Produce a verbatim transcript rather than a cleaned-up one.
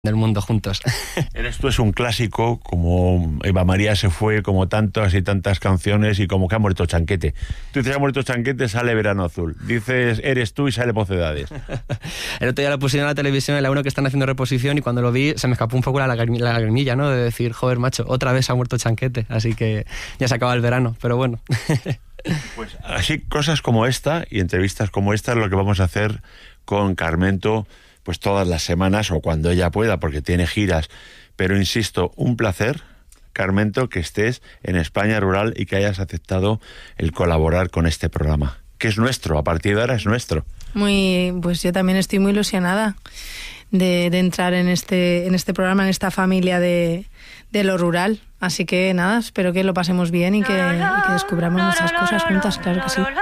del mundo juntos. Eres tú, es un clásico, como Eva María se fue, como tantas y tantas canciones, y como que ha muerto Chanquete. Tú dices, ha muerto Chanquete, sale Verano Azul. Dices, eres tú, y sale Mocedades. El otro día lo pusieron en la televisión, en la uno, que están haciendo reposición, y cuando lo vi se me escapó un poco la lagrimilla, ¿no? De decir, joder, macho, otra vez ha muerto Chanquete. Así que ya se acaba el verano, pero bueno. Pues así, cosas como esta y entrevistas como esta es lo que vamos a hacer con Carmento, pues todas las semanas o cuando ella pueda, porque tiene giras. Pero insisto, un placer, Carmento, que estés en España Rural y que hayas aceptado el colaborar con este programa, que es nuestro, a partir de ahora es nuestro. Muy, pues yo también estoy muy ilusionada de, de entrar en este, en este programa, en esta familia de, de lo rural. Así que nada, espero que lo pasemos bien y que, y que descubramos muchas cosas juntas, claro que sí.